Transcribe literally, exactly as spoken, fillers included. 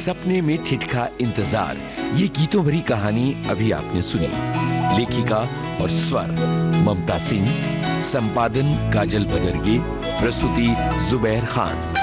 सपने में ठिठका इंतजार, ये गीतों भरी कहानी अभी आपने सुनी। लेखिका और स्वर ममता सिंह, संपादन काजल बदरगे, प्रस्तुति जुबैर खान।